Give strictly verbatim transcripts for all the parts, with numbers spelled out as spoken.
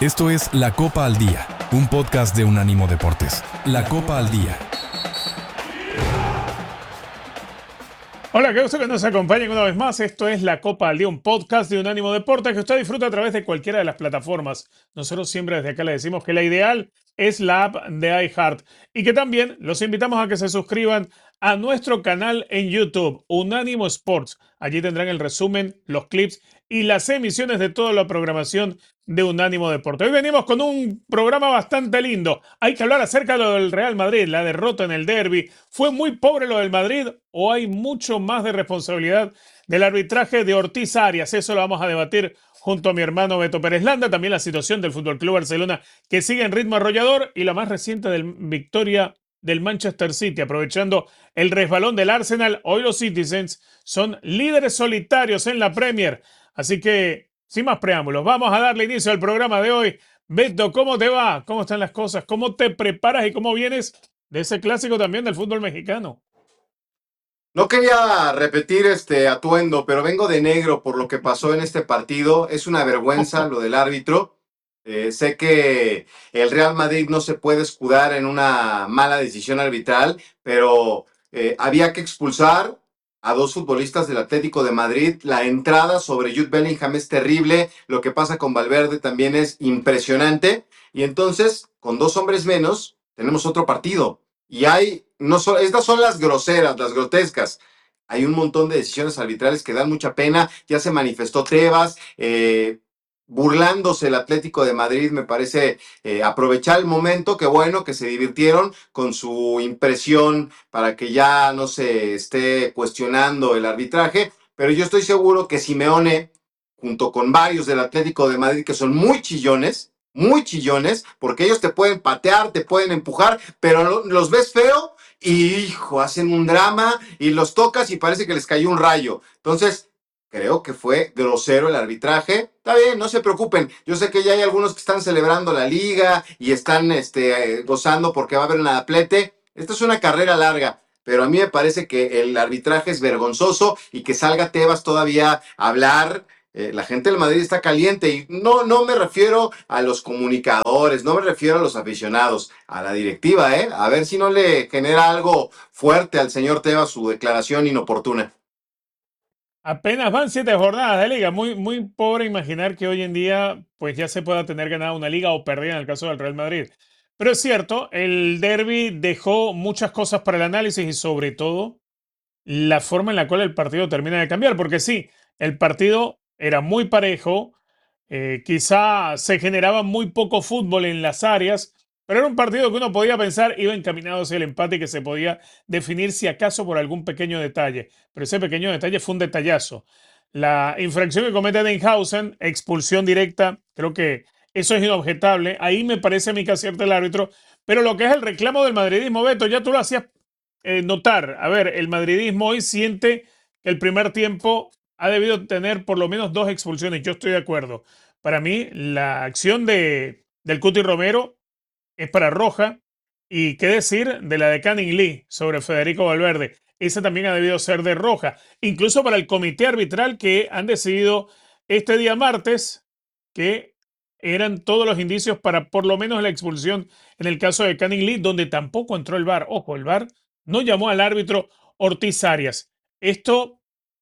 Esto es La Copa al Día, un podcast de Unánimo Deportes. La Copa al Día. Hola, qué gusto que nos acompañen una vez más. Esto es La Copa al Día, un podcast de Unánimo Deportes que usted disfruta a través de cualquiera de las plataformas. Nosotros siempre desde acá le decimos que la ideal es la app de iHeart y que también los invitamos a que se suscriban a nuestro canal en YouTube, Unánimo Sports. Allí tendrán el resumen, los clips y las emisiones de toda la programación de Unánimo Deportes. Hoy venimos con un programa bastante lindo. Hay que hablar acerca de lo del Real Madrid, la derrota en el derbi. ¿Fue muy pobre lo del Madrid o hay mucho más de responsabilidad del arbitraje de Ortiz Arias? Eso lo vamos a debatir junto a mi hermano Beto Pérez Landa. También la situación del Fútbol Club Barcelona, que sigue en ritmo arrollador, y la más reciente del victoria del Manchester City, aprovechando el resbalón del Arsenal. Hoy los Citizens son líderes solitarios en la Premier. Así que, sin más preámbulos, vamos a darle inicio al programa de hoy. Beto, ¿cómo te va? ¿Cómo están las cosas? ¿Cómo te preparas y cómo vienes de ese clásico también del fútbol mexicano? No quería repetir este atuendo, pero vengo de negro por lo que pasó en este partido. Es una vergüenza lo del árbitro. Eh, sé que el Real Madrid no se puede escudar en una mala decisión arbitral, pero eh, había que expulsar a dos futbolistas del Atlético de Madrid. La entrada sobre Jude Bellingham es terrible. Lo que pasa con Valverde también es impresionante. Y entonces, con dos hombres menos, tenemos otro partido. Y hay, no so, estas son las groseras, las grotescas. Hay un montón de decisiones arbitrales que dan mucha pena. Ya se manifestó Tebas, eh, burlándose el Atlético de Madrid. Me parece eh, aprovechar el momento. Qué bueno que se divirtieron con su impresión para que ya no se esté cuestionando el arbitraje. Pero yo estoy seguro que Simeone, junto con varios del Atlético de Madrid que son muy chillones, muy chillones, porque ellos te pueden patear, te pueden empujar, pero los ves feo y, hijo, hacen un drama y los tocas y parece que les cayó un rayo. Entonces, creo que fue grosero el arbitraje. Está bien, no se preocupen. Yo sé que ya hay algunos que están celebrando la liga y están este, gozando porque va a haber un adaplete. Esta es una carrera larga, pero a mí me parece que el arbitraje es vergonzoso y que salga Tebas todavía a hablar. Eh, la gente del Madrid está caliente y no, no me refiero a los comunicadores, no me refiero a los aficionados, a la directiva, ¿eh? A ver si no le genera algo fuerte al señor Tebas su declaración inoportuna. Apenas van siete jornadas de liga. Muy, muy pobre imaginar que hoy en día pues ya se pueda tener ganada una liga o perdida en el caso del Real Madrid. Pero es cierto, el derbi dejó muchas cosas para el análisis y sobre todo la forma en la cual el partido termina de cambiar. Porque sí, el partido era muy parejo, eh, quizá se generaba muy poco fútbol en las áreas, pero era un partido que uno podía pensar iba encaminado hacia el empate y que se podía definir si acaso por algún pequeño detalle. Pero ese pequeño detalle fue un detallazo. La infracción que comete Denhausen, expulsión directa, creo que eso es inobjetable. Ahí me parece a mí que acierta el árbitro. Pero lo que es el reclamo del madridismo, Beto, ya tú lo hacías eh, notar. A ver, el madridismo hoy siente que el primer tiempo ha debido tener por lo menos dos expulsiones. Yo estoy de acuerdo. Para mí, la acción de, del Cuti Romero es para roja. Y qué decir de la de Canning Lee sobre Federico Valverde. Esa también ha debido ser de roja. Incluso para el comité arbitral, que han decidido este día martes que eran todos los indicios para por lo menos la expulsión en el caso de Canning Lee, donde tampoco entró el V A R. Ojo, el V A R no llamó al árbitro Ortiz Arias. Esto,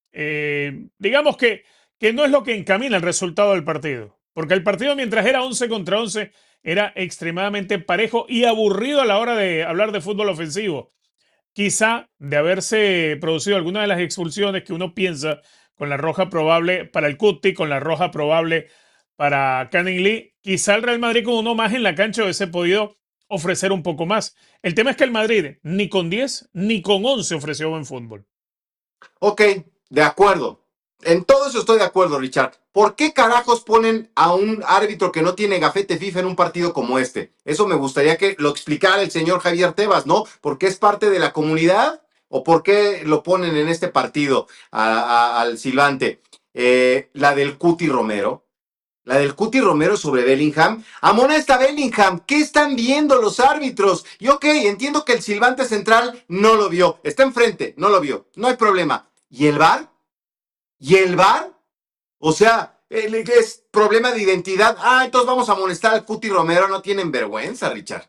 eh, digamos que, que no es lo que encamina el resultado del partido. Porque el partido, mientras era once contra once, era extremadamente parejo y aburrido a la hora de hablar de fútbol ofensivo. Quizá de haberse producido alguna de las expulsiones que uno piensa, con la roja probable para el Cuti, con la roja probable para Canning Lee, quizá el Real Madrid con uno más en la cancha hubiese podido ofrecer un poco más. El tema es que el Madrid ni con diez ni con once ofreció buen fútbol. Ok, de acuerdo. En todo eso estoy de acuerdo, Richard. ¿Por qué carajos ponen a un árbitro que no tiene gafete FIFA en un partido como este? Eso me gustaría que lo explicara el señor Javier Tebas, ¿no? ¿Por qué es parte de la comunidad o por qué lo ponen en este partido a, a, al silbante? Eh, la del Cuti Romero. La del Cuti Romero sobre Bellingham. Amonesta Bellingham. ¿Qué están viendo los árbitros? Y ok, entiendo que el silbante central no lo vio. Está enfrente, no lo vio. No hay problema. ¿Y el V A R? ¿Y el V A R? O sea, eh, es problema de identidad. Ah, entonces vamos a molestar al Cuti Romero. No tienen vergüenza, Richard.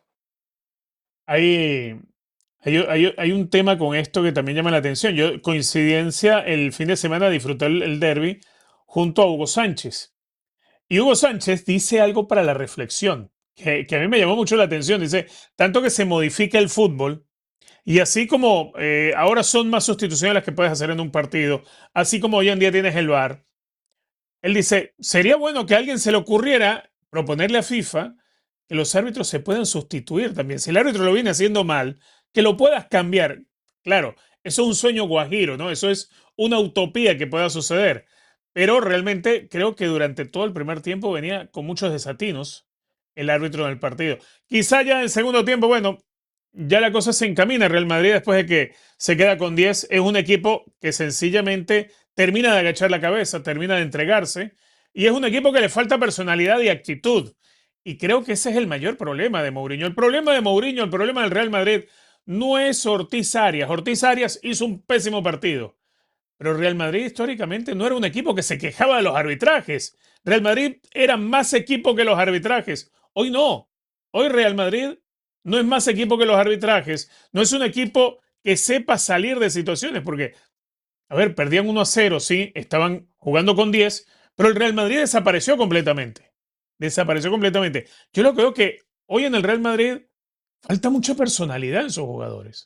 Hay, hay, hay- hay un tema con esto que también llama la atención. Yo, coincidencia, el fin de semana disfruté el, el derby junto a Hugo Sánchez. Y Hugo Sánchez dice algo para la reflexión, que, que a mí me llamó mucho la atención. Dice, tanto que se modifica el fútbol, y así como eh, ahora son más sustituciones las que puedes hacer en un partido, así como hoy en día tienes el V A R, él dice, sería bueno que a alguien se le ocurriera proponerle a FIFA que los árbitros se puedan sustituir también. Si el árbitro lo viene haciendo mal, que lo puedas cambiar. Claro, eso es un sueño guajiro, ¿no? Eso es una utopía que pueda suceder. Pero realmente creo que durante todo el primer tiempo venía con muchos desatinos el árbitro en el partido. Quizá ya en el segundo tiempo, bueno, ya la cosa se encamina. Real Madrid, después de que se queda con diez, es un equipo que sencillamente termina de agachar la cabeza, termina de entregarse, y es un equipo que le falta personalidad y actitud. Y creo que ese es el mayor problema de Mourinho. El problema de Mourinho, el problema del Real Madrid, no es Ortiz Arias. Ortiz Arias hizo un pésimo partido. Pero Real Madrid históricamente no era un equipo que se quejaba de los arbitrajes. Real Madrid era más equipo que los arbitrajes. Hoy no. Hoy Real Madrid no es más equipo que los arbitrajes. No es un equipo que sepa salir de situaciones. Porque, a ver, perdían uno a cero, sí, estaban jugando con diez, pero el Real Madrid desapareció completamente. Desapareció completamente. Yo lo creo que hoy en el Real Madrid falta mucha personalidad en sus jugadores.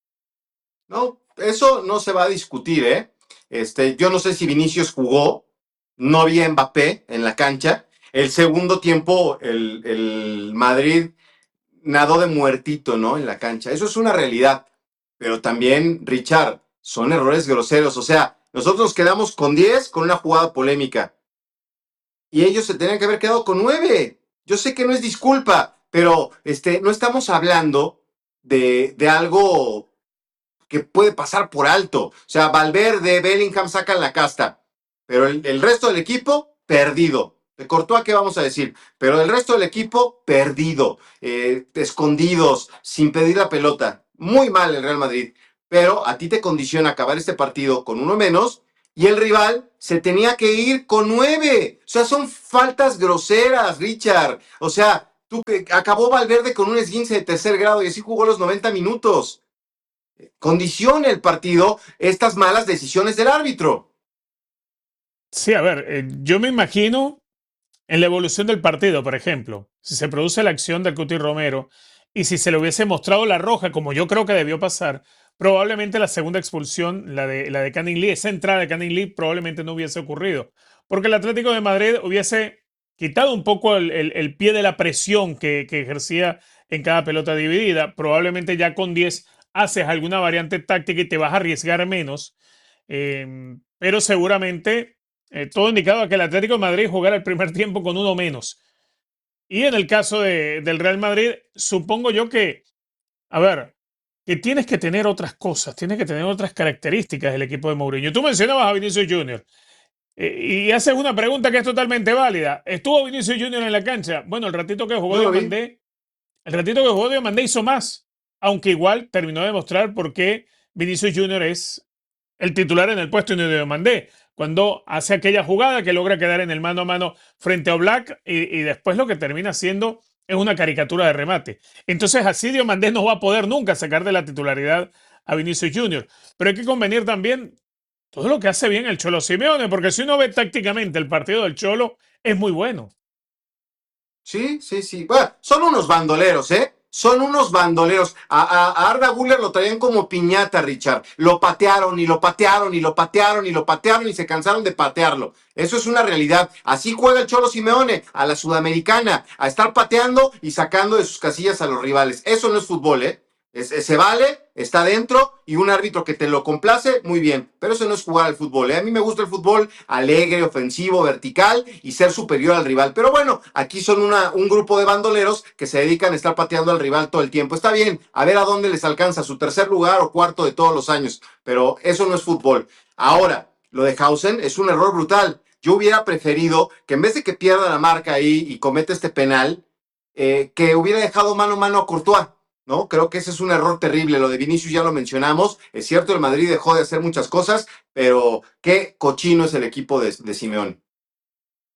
No, eso no se va a discutir, ¿eh? Este, yo no sé si Vinicius jugó, no había Mbappé en la cancha. El segundo tiempo, el, el Madrid nadó de muertito, ¿no? En la cancha. Eso es una realidad. Pero también, Richard, son errores groseros. O sea, nosotros nos quedamos con diez con una jugada polémica. Y ellos se tenían que haber quedado con nueve. Yo sé que no es disculpa, pero este, no estamos hablando de, de algo que puede pasar por alto. O sea, Valverde, Bellingham sacan la casta, pero el, el resto del equipo, perdido. De Courtois, ¿qué vamos a decir? Pero el resto del equipo, perdido, eh, escondidos, sin pedir la pelota. Muy mal el Real Madrid. Pero a ti te condiciona acabar este partido con uno menos y el rival se tenía que ir con nueve. O sea, son faltas groseras, Richard. O sea, tú acabó Valverde con un esguince de tercer grado y así jugó los noventa minutos. Condiciona el partido estas malas decisiones del árbitro. Sí, a ver, eh, yo me imagino en la evolución del partido, por ejemplo, si se produce la acción del Cuti Romero y si se le hubiese mostrado la roja, como yo creo que debió pasar, probablemente la segunda expulsión, la de, la de Canning Lee, esa entrada de Canning Lee, probablemente no hubiese ocurrido. Porque el Atlético de Madrid hubiese quitado un poco el, el, el pie de la presión que, que ejercía en cada pelota dividida. Probablemente ya con diez haces alguna variante táctica y te vas a arriesgar menos. Eh, pero seguramente eh, todo indicaba que el Atlético de Madrid jugara el primer tiempo con uno menos. Y en el caso de, del Real Madrid, supongo yo que, a ver, que tienes que tener otras cosas, tienes que tener otras características del equipo de Mourinho. Tú mencionabas a Vinicius Junior eh, y haces una pregunta que es totalmente válida. ¿Estuvo Vinicius Junior en la cancha? Bueno, el ratito que jugó No lo vi. Diomandé, el ratito que jugó Diomandé hizo más, aunque igual terminó de demostrar por qué Vinicius Junior es el titular en el puesto y no Diomandé. Cuando hace aquella jugada que logra quedar en el mano a mano frente a Oblak y, y después lo que termina haciendo es una caricatura de remate. Entonces así Diomandé no va a poder nunca sacar de la titularidad a Vinicius Junior. Pero hay que convenir también todo lo que hace bien el Cholo Simeone, porque si uno ve tácticamente el partido del Cholo, es muy bueno. Sí, sí, sí. Bueno, son unos bandoleros, ¿eh? Son unos bandoleros. A, a, a Arda Güler lo traían como piñata, Richard. Lo patearon y lo patearon y lo patearon y lo patearon y se cansaron de patearlo. Eso es una realidad. Así juega el Cholo Simeone a la sudamericana, a estar pateando y sacando de sus casillas a los rivales. Eso no es fútbol, ¿eh? Es, es, se vale, está dentro y un árbitro que te lo complace, muy bien. Pero eso no es jugar al fútbol, ¿eh? A mí me gusta el fútbol alegre, ofensivo, vertical y ser superior al rival. Pero bueno, aquí son una, un grupo de bandoleros que se dedican a estar pateando al rival todo el tiempo. Está bien, a ver a dónde les alcanza su tercer lugar o cuarto de todos los años. Pero eso no es fútbol. Ahora, lo de Hausen es un error brutal. Yo hubiera preferido que en vez de que pierda la marca ahí y cometa este penal, eh, que hubiera dejado mano a mano a Courtois. ¿No? Creo que ese es un error terrible. Lo de Vinicius ya lo mencionamos. Es cierto, el Madrid dejó de hacer muchas cosas, pero qué cochino es el equipo de, de Simeone.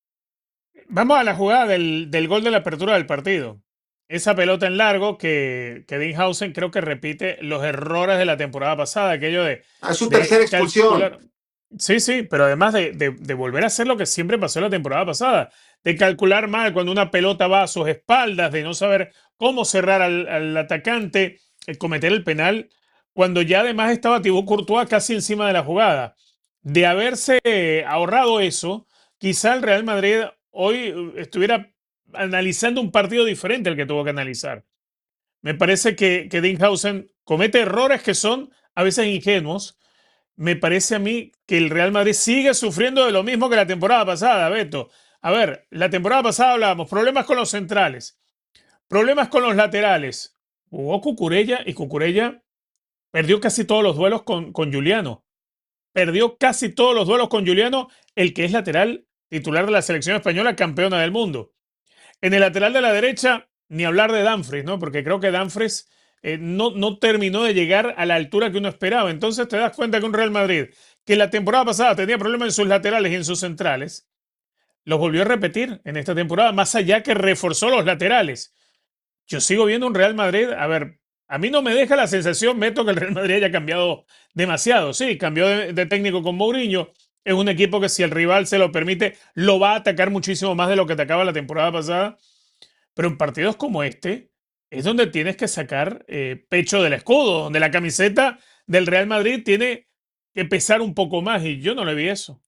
vamos a la jugada del, del gol de la apertura del partido. Esa pelota en largo que, que Dinhausen creo que repite los errores de la temporada pasada, aquello de, Ah, es su tercera de expulsión. calcular. Sí, sí, pero además de, de, de volver a hacer lo que siempre pasó la temporada pasada, de calcular mal cuando una pelota va a sus espaldas, de no saber cómo cerrar al, al atacante, el cometer el penal, cuando ya además estaba Thibaut Courtois casi encima de la jugada. De haberse ahorrado eso, quizá el Real Madrid hoy estuviera analizando un partido diferente al que tuvo que analizar. Me parece que, que Dinhausen comete errores que son a veces ingenuos. Me parece a mí que el Real Madrid sigue sufriendo de lo mismo que la temporada pasada, Beto. A ver, la temporada pasada hablábamos problemas con los centrales, problemas con los laterales. Jugó Cucurella y Cucurella perdió casi todos los duelos con, con Juliano. Perdió casi todos los duelos con Juliano, el que es lateral titular de la selección española, campeona del mundo. En el lateral de la derecha, ni hablar de Dumfries, ¿no? Porque creo que Dumfries eh, no, no terminó de llegar a la altura que uno esperaba. Entonces te das cuenta que un Real Madrid, que la temporada pasada tenía problemas en sus laterales y en sus centrales, los volvió a repetir en esta temporada, más allá que reforzó los laterales. Yo sigo viendo un Real Madrid, a ver, a mí no me deja la sensación, Beto, que el Real Madrid haya cambiado demasiado. Sí, cambió de, de técnico con Mourinho. Es un equipo que si el rival se lo permite, lo va a atacar muchísimo más de lo que atacaba la temporada pasada. Pero en partidos como este es donde tienes que sacar eh, pecho del escudo, donde la camiseta del Real Madrid tiene que pesar un poco más y yo no le vi eso.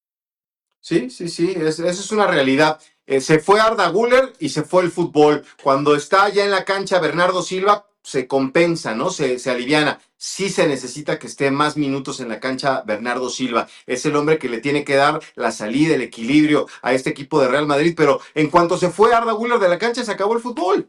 Sí, sí, sí, es, eso es una realidad. Eh, se fue Arda Güler y se fue el fútbol. Cuando está ya en la cancha Bernardo Silva, se compensa, ¿no? Se, se aliviana. Sí se necesita que esté más minutos en la cancha Bernardo Silva. Es el hombre que le tiene que dar la salida, el equilibrio a este equipo de Real Madrid. Pero en cuanto se fue Arda Güler de la cancha, se acabó el fútbol.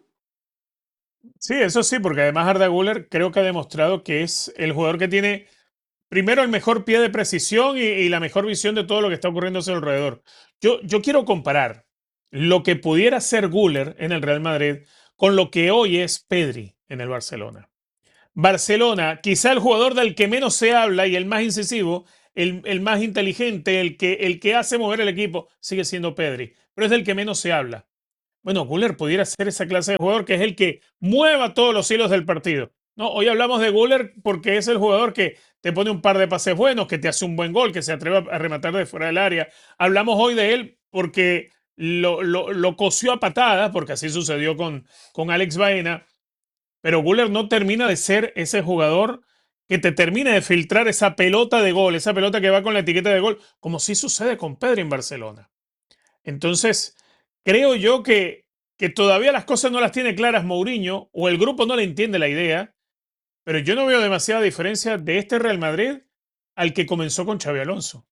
Sí, eso sí, porque además Arda Güler creo que ha demostrado que es el jugador que tiene primero el mejor pie de precisión y, y la mejor visión de todo lo que está ocurriendo a su alrededor. Yo, yo quiero comparar lo que pudiera ser Güler en el Real Madrid con lo que hoy es Pedri en el Barcelona. Barcelona, quizá el jugador del que menos se habla y el más incisivo, el, el más inteligente, el que, el que hace mover el equipo, sigue siendo Pedri, pero es del que menos se habla. Bueno, Güler pudiera ser esa clase de jugador que es el que mueva todos los hilos del partido. No, hoy hablamos de Güler porque es el jugador que te pone un par de pases buenos, que te hace un buen gol, que se atreve a rematar de fuera del área. Hablamos hoy de él porque lo, lo, lo cosió a patadas, porque así sucedió con, con Alex Baena. Pero Güler no termina de ser ese jugador que te termine de filtrar esa pelota de gol, esa pelota que va con la etiqueta de gol, como sí sucede con Pedri en Barcelona. Entonces, creo yo que, que todavía las cosas no las tiene claras Mourinho o el grupo no le entiende la idea, pero yo no veo demasiada diferencia de este Real Madrid al que comenzó con Xabi Alonso.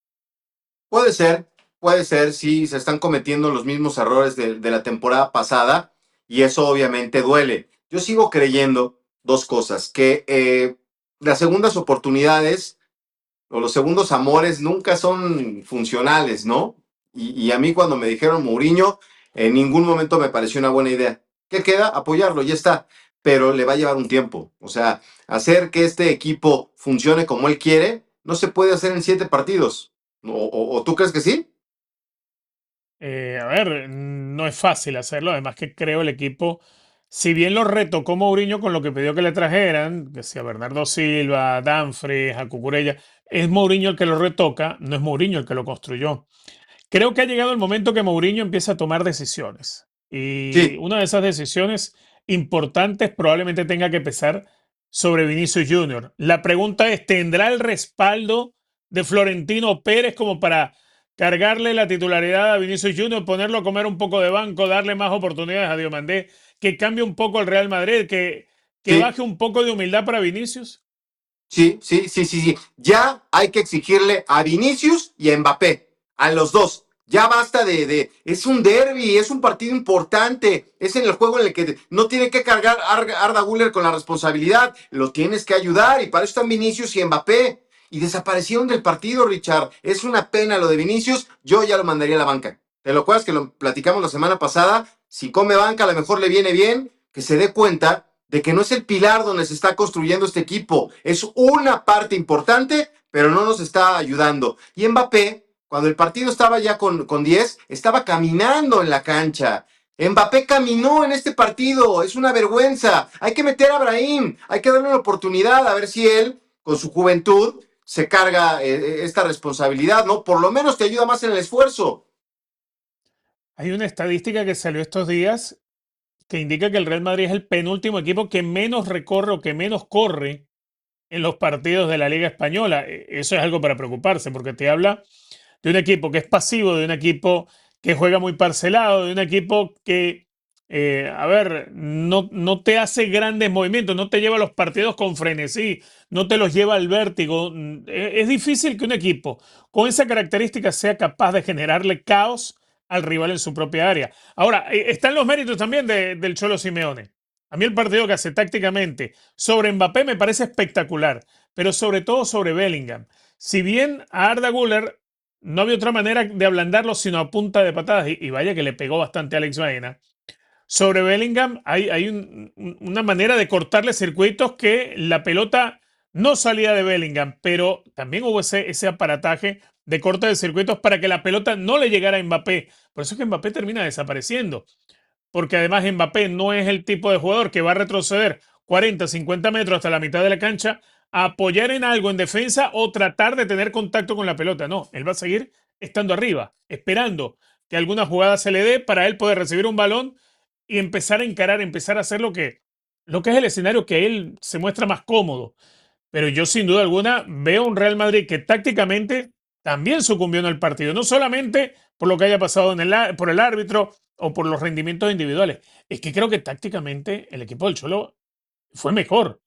Puede ser, puede ser, sí, se están cometiendo los mismos errores de, de la temporada pasada y eso obviamente duele. Yo sigo creyendo dos cosas, que eh, las segundas oportunidades o los segundos amores nunca son funcionales, ¿no? Y, y a mí cuando me dijeron Mourinho, en ningún momento me pareció una buena idea. ¿Qué queda? Apoyarlo, ya está. Pero le va a llevar un tiempo. O sea, hacer que este equipo funcione como él quiere, no se puede hacer en siete partidos. ¿O, o, o tú crees que sí? Eh, a ver, no es fácil hacerlo, además que creo el equipo, si bien lo retocó Mourinho con lo que pidió que le trajeran, que sea Bernardo Silva, a Dumfries, a Cucurella, es Mourinho el que lo retoca, no es Mourinho el que lo construyó. Creo que ha llegado el momento que Mourinho empieza a tomar decisiones. Y Sí, una de esas decisiones importantes probablemente tenga que pesar sobre Vinicius Junior La pregunta es, ¿tendrá el respaldo de Florentino Pérez como para cargarle la titularidad a Vinicius Junior, ponerlo a comer un poco de banco, darle más oportunidades a Diomandé, que cambie un poco el Real Madrid, que, que sí, baje un poco de humildad para Vinicius? sí, sí, sí, sí, sí. Ya hay que exigirle a Vinicius y a Mbappé, a los dos. Ya basta de, de, es un derby, es un partido importante, es en el juego en el que no tiene que cargar Arda Güler con la responsabilidad, lo tienes que ayudar y para eso están Vinicius y Mbappé. Y desaparecieron del partido, Richard. Es una pena lo de Vinicius, yo ya lo mandaría a la banca. ¿Te lo acuerdas que lo platicamos la semana pasada? Si come banca, a lo mejor le viene bien que se dé cuenta de que no es el pilar donde se está construyendo este equipo. Es una parte importante, pero no nos está ayudando. Y Mbappé, Cuando el partido estaba ya con, con diez, estaba caminando en la cancha. Mbappé caminó en este partido, es una vergüenza. Hay que meter a Brahim, hay que darle una oportunidad a ver si él, con su juventud, se carga eh, esta responsabilidad, ¿no? Por lo menos te ayuda más en el esfuerzo. Hay una estadística que salió estos días que indica que el Real Madrid es el penúltimo equipo que menos recorre o que menos corre en los partidos de la Liga Española. E- Eso es algo para preocuparse, porque te habla de un equipo que es pasivo, de un equipo que juega muy parcelado, de un equipo que, eh, a ver, no, no te hace grandes movimientos, no te lleva los partidos con frenesí, no te los lleva al vértigo. Mm, e- Es difícil que un equipo con esa característica sea capaz de generarle caos al rival en su propia área. Ahora, eh, están los méritos también de- del Cholo Simeone. A mí el partido que hace tácticamente sobre Mbappé me parece espectacular, pero sobre todo sobre Bellingham. Si bien a Arda Güler no había otra manera de ablandarlo sino a punta de patadas, y, y vaya que le pegó bastante a Alex Baena, sobre Bellingham hay, hay un- un- una manera de cortarle circuitos que la pelota no salía de Bellingham, pero también hubo ese, ese aparataje de corte de circuitos para que la pelota no le llegara a Mbappé. Por eso es que Mbappé termina desapareciendo, porque además Mbappé no es el tipo de jugador que va a retroceder cuarenta, cincuenta metros hasta la mitad de la cancha a apoyar en algo en defensa o tratar de tener contacto con la pelota. No, él va a seguir estando arriba, esperando que alguna jugada se le dé para él poder recibir un balón y empezar a encarar, empezar a hacer lo que, lo que es el escenario que él se muestra más cómodo. Pero yo sin duda alguna veo un Real Madrid que tácticamente también sucumbió en el partido, no solamente por lo que haya pasado en el, á- por el árbitro o por los rendimientos individuales, es que creo que tácticamente el equipo del Cholo fue mejor.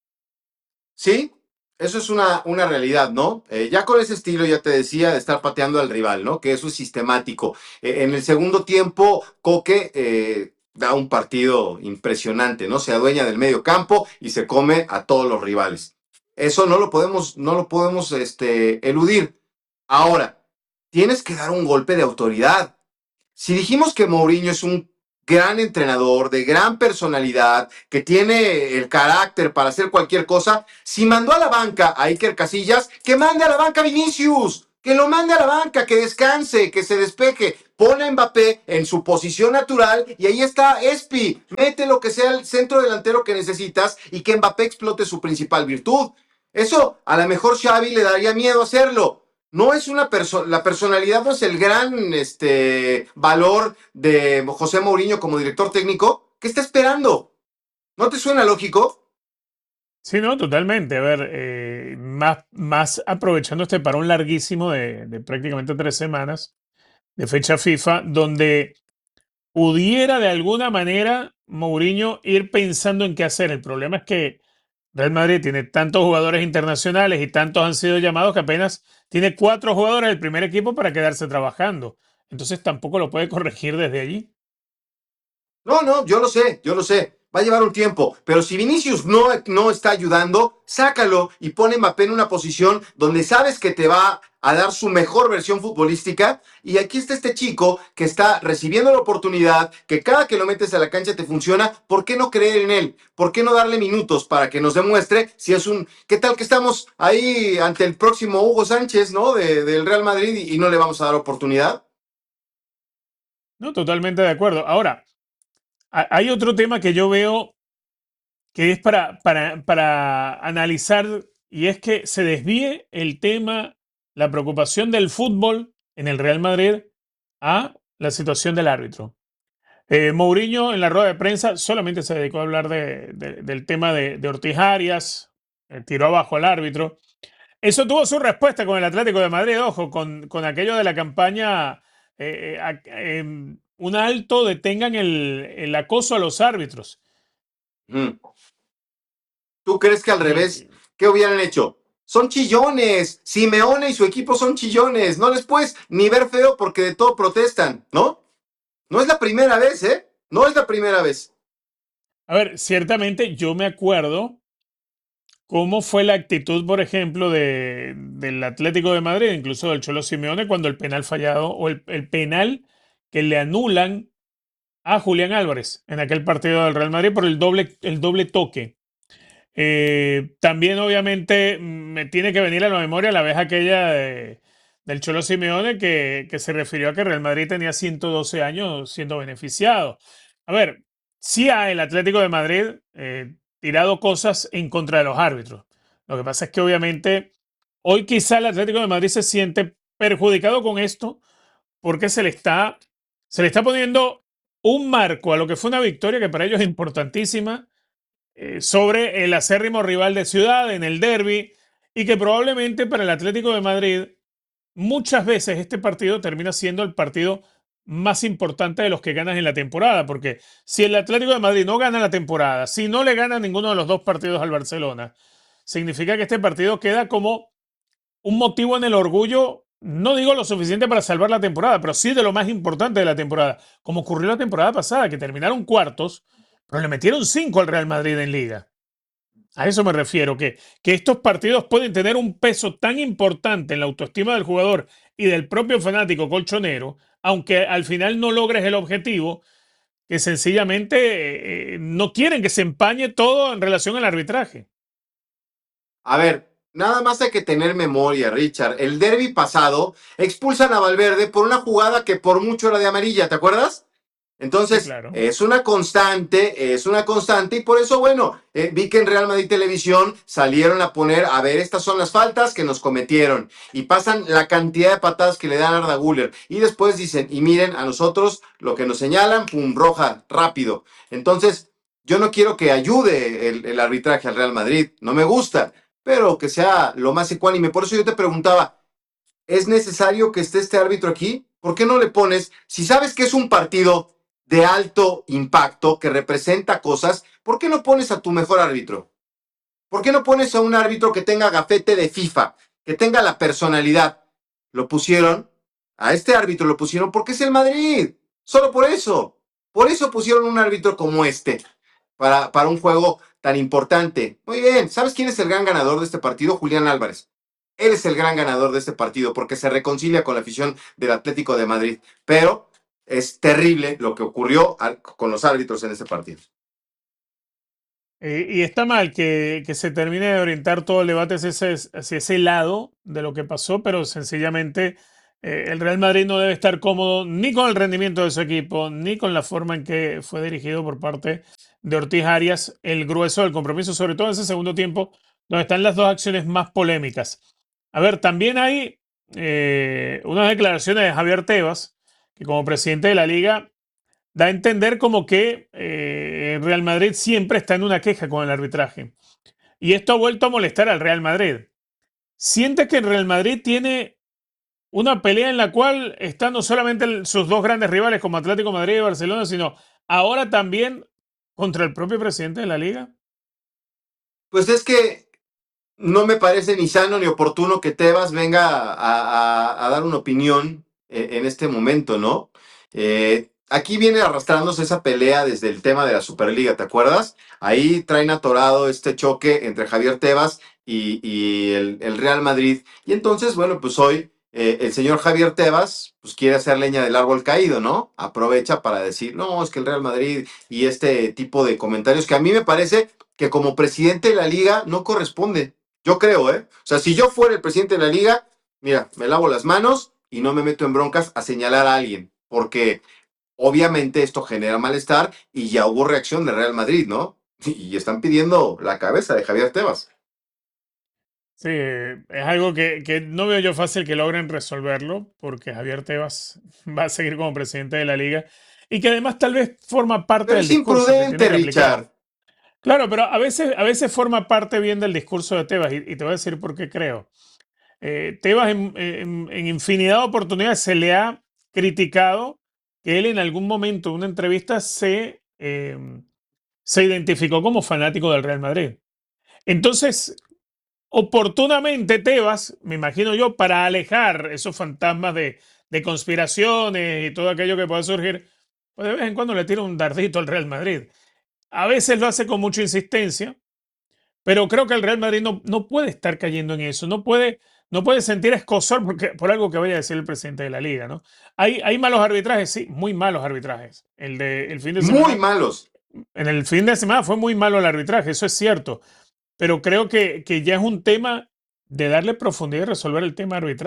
Sí, eso es una, una realidad, ¿no? Eh, ya con ese estilo, ya te decía, de estar pateando al rival, ¿no? Que eso es sistemático. Eh, en el segundo tiempo, Coque eh, da un partido impresionante, ¿no? Se adueña del medio campo y se come a todos los rivales. Eso no lo podemos, no lo podemos este, eludir. Ahora, tienes que dar un golpe de autoridad. Si dijimos que Mourinho es un gran entrenador, de gran personalidad, que tiene el carácter para hacer cualquier cosa, si mandó a la banca a Iker Casillas, que mande a la banca a Vinicius, que lo mande a la banca, que descanse, que se despeje, pone a Mbappé en su posición natural y ahí está Espi, mete lo que sea el centro delantero que necesitas y que Mbappé explote su principal virtud. Eso a lo mejor Xavi le daría miedo hacerlo. No es una persona, la personalidad no es el gran este, valor de José Mourinho como director técnico. ¿Qué está esperando? ¿No te suena lógico? Sí, no, totalmente. A ver, eh, más, más aprovechando este parón larguísimo de, de prácticamente tres semanas de fecha FIFA, donde pudiera de alguna manera Mourinho ir pensando en qué hacer. El problema es que Real Madrid tiene tantos jugadores internacionales y tantos han sido llamados que apenas tiene cuatro jugadores del primer equipo para quedarse trabajando. Entonces tampoco lo puede corregir desde allí. No, no, yo lo sé, yo lo sé. Va a llevar un tiempo, pero si Vinicius no, no está ayudando, sácalo y pone a Mbappé en una posición donde sabes que te va a dar su mejor versión futbolística. Y aquí está este chico que está recibiendo la oportunidad, que cada que lo metes a la cancha te funciona. ¿Por qué no creer en él? ¿Por qué no darle minutos para que nos demuestre si es un... ¿Qué tal que estamos ahí ante el próximo Hugo Sánchez, ¿no? De, del Real Madrid y, y no le vamos a dar oportunidad. No, totalmente de acuerdo. Ahora, ha- hay otro tema que yo veo que es para, para, para analizar y es que se desvíe el tema, la preocupación del fútbol en el Real Madrid a la situación del árbitro. Eh, Mourinho en la rueda de prensa solamente se dedicó a hablar de- de- del tema de, de Ortiz Arias, eh, tiró abajo al árbitro. Eso tuvo su respuesta con el Atlético de Madrid, ojo, con, con aquello de la campaña, eh, eh, a- em, un alto detengan el, el acoso a los árbitros. Mm. ¿Tú crees que al Yo, revés, qué hubieran hecho? Son chillones. Simeone y su equipo son chillones. No les puedes ni ver feo porque de todo protestan, ¿no? No es la primera vez, ¿eh? No es la primera vez. a ver, ciertamente yo me acuerdo cómo fue la actitud, por ejemplo, de, del Atlético de Madrid, incluso del Cholo Simeone, cuando el penal fallado o el, el penal que le anulan a Julián Álvarez en aquel partido del Real Madrid por el doble, el doble toque. Eh, también, obviamente, me tiene que venir a la memoria la vez aquella de, del Cholo Simeone que, que se refirió a que Real Madrid tenía ciento doce años siendo beneficiado. A ver, sí ha el Atlético de Madrid eh, tirado cosas en contra de los árbitros. Lo que pasa es que obviamente hoy quizá el Atlético de Madrid se siente perjudicado con esto porque se le está, se le está poniendo un marco a lo que fue una victoria que para ellos es importantísima eh, sobre el acérrimo rival de ciudad en el derby y que probablemente para el Atlético de Madrid muchas veces este partido termina siendo el partido más importante de los que ganas en la temporada, porque si el Atlético de Madrid no gana la temporada, si no le gana ninguno de los dos partidos al Barcelona, significa que este partido queda como un motivo en el orgullo, no digo lo suficiente para salvar la temporada, pero sí de lo más importante de la temporada, como ocurrió la temporada pasada, que terminaron cuartos, pero le metieron cinco al Real Madrid en Liga. A eso me refiero, que, que estos partidos pueden tener un peso tan importante en la autoestima del jugador y del propio fanático colchonero, aunque al final no logres el objetivo, que sencillamente eh, no quieren que se empañe todo en relación al arbitraje. A ver, nada más hay que tener memoria, Richard. El derby pasado expulsan a Valverde por una jugada que por mucho era de amarilla, ¿te acuerdas? Entonces, Sí, claro. es una constante, es una constante, y por eso, bueno, eh, vi que en Real Madrid Televisión salieron a poner, a ver, estas son las faltas que nos cometieron, y pasan la cantidad de patadas que le dan a Arda Güler, y después dicen, y miren, a nosotros lo que nos señalan, pum, roja, rápido. Entonces, yo no quiero que ayude el, el arbitraje al Real Madrid, no me gusta, pero que sea lo más ecuánime. Por eso yo te preguntaba, ¿es necesario que esté este árbitro aquí? ¿Por qué no le pones, si sabes que es un partido de alto impacto, que representa cosas, ¿por qué no pones a tu mejor árbitro? ¿Por qué no pones a un árbitro que tenga gafete de FIFA, que tenga la personalidad? Lo pusieron, a este árbitro lo pusieron porque es el Madrid, solo por eso. Por eso pusieron un árbitro como este, para, para un juego tan importante. Muy bien, ¿sabes quién es el gran ganador de este partido? Julián Álvarez. Él es el gran ganador de este partido porque se reconcilia con la afición del Atlético de Madrid. Pero es terrible lo que ocurrió al, con los árbitros en este partido. Eh, y está mal que, que se termine de orientar todo el debate hacia ese, hacia ese lado de lo que pasó, pero sencillamente eh, el Real Madrid no debe estar cómodo ni con el rendimiento de su equipo, ni con la forma en que fue dirigido por parte de Ortiz Arias el grueso del compromiso, sobre todo en ese segundo tiempo, donde están las dos acciones más polémicas. A ver, también hay eh, unas declaraciones de Javier Tebas, que como presidente de la liga da a entender como que eh, Real Madrid siempre está en una queja con el arbitraje. Y esto ha vuelto a molestar al Real Madrid. ¿Siente que el Real Madrid tiene una pelea en la cual están no solamente el, sus dos grandes rivales como Atlético de Madrid y Barcelona, sino ahora también contra el propio presidente de la liga? Pues es que no me parece ni sano ni oportuno que Tebas venga a, a, a dar una opinión en, en este momento, ¿no? Eh, aquí viene arrastrándose esa pelea desde el tema de la Superliga, ¿te acuerdas? Ahí traen atorado este choque entre Javier Tebas y, y el, el Real Madrid. Y entonces, bueno, pues hoy eh, el señor Javier Tebas pues quiere hacer leña del árbol caído, ¿no? Aprovecha para decir, no, es que el Real Madrid y este tipo de comentarios que a mí me parece que como presidente de la liga no corresponde. Yo creo, ¿eh? O sea, si yo fuera el presidente de la liga, mira, me lavo las manos y no me meto en broncas a señalar a alguien, porque obviamente esto genera malestar y ya hubo reacción de Real Madrid, ¿no? Y están pidiendo la cabeza de Javier Tebas. Sí, es algo que, que no veo yo fácil que logren resolverlo, porque Javier Tebas va a seguir como presidente de la liga y que además tal vez forma parte Pero del es discurso que imprudente, tiene que aplicar. Richard. Claro, pero a veces, a veces forma parte bien del discurso de Tebas y, y te voy a decir por qué creo. Eh, Tebas en, en- en infinidad de oportunidades se le ha criticado que él en algún momento en una entrevista se, eh, se identificó como fanático del Real Madrid. Entonces, oportunamente Tebas, me imagino yo, para alejar esos fantasmas de, de conspiraciones y todo aquello que pueda surgir, pues de vez en cuando le tira un dardito al Real Madrid. A veces lo hace con mucha insistencia, pero creo que el Real Madrid no, no puede estar cayendo en eso, no puede, no puede sentir escozor porque, por algo que vaya a decir el presidente de la liga, ¿no? Hay, hay malos arbitrajes, sí, muy malos arbitrajes. El de el fin de Muy semana, malos. en el fin de semana fue muy malo el arbitraje, eso es cierto, pero creo que, que ya es un tema de darle profundidad y resolver el tema arbitral.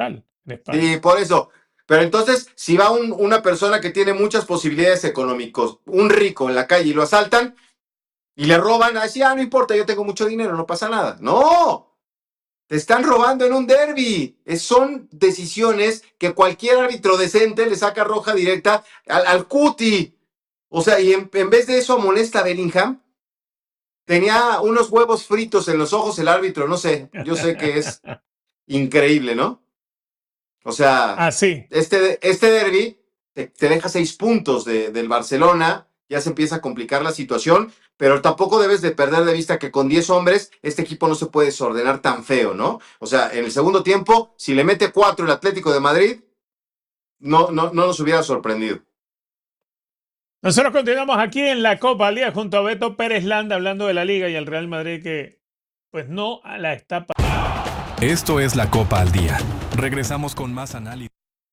de España. Sí, por eso. Pero entonces, si va un, una persona que tiene muchas posibilidades económicas, un rico en la calle y lo asaltan y le roban, así, ah, no importa, yo tengo mucho dinero, no pasa nada. ¡No! Te están robando en un derbi. Es, son decisiones que cualquier árbitro decente le saca roja directa al, al cuti. O sea, y en, en vez de eso amonesta a Bellingham. Tenía unos huevos fritos en los ojos el árbitro, no sé. Yo sé que es increíble, ¿no? O sea, ah, sí. este, este derbi te, te deja seis puntos de, del Barcelona. Ya se empieza a complicar la situación, pero tampoco debes de perder de vista que con diez hombres este equipo no se puede desordenar tan feo, ¿no? O sea, en el segundo tiempo, si le mete cuatro el Atlético de Madrid, no, no, no nos hubiera sorprendido. Nosotros continuamos aquí en la Copa al Día junto a Beto Pérez Landa hablando de la Liga y el Real Madrid que pues no la está pasando. Esto es la Copa al Día. Regresamos con más análisis.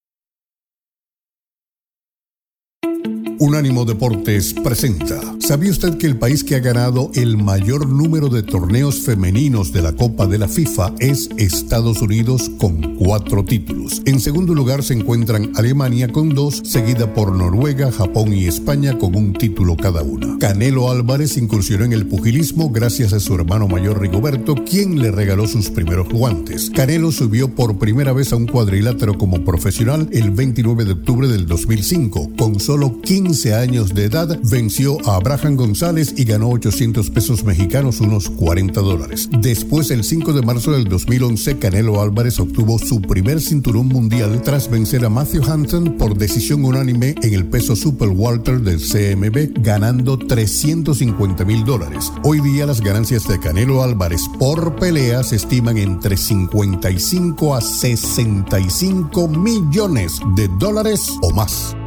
Unánimo Deportes presenta. ¿Sabía usted que el país que ha ganado el mayor número de torneos femeninos de la Copa de la FIFA es Estados Unidos con cuatro títulos? En segundo lugar se encuentran Alemania con dos, seguida por Noruega, Japón y España con un título cada una. Canelo Álvarez incursionó en el pugilismo gracias a su hermano mayor Rigoberto, quien le regaló sus primeros guantes. Canelo subió por primera vez a un cuadrilátero como profesional el veintinueve de octubre del dos mil cinco. Con solo quince años de edad, venció a Abraham González y ganó ochocientos pesos mexicanos, unos cuarenta dólares. Después, el cinco de marzo del dos mil once, Canelo Álvarez obtuvo su primer cinturón mundial tras vencer a Matthew Hansen por decisión unánime en el peso super welter del C M B, ganando trescientos cincuenta mil dólares. Hoy día las ganancias de Canelo Álvarez por pelea se estiman entre cincuenta y cinco a sesenta y cinco millones de dólares o más.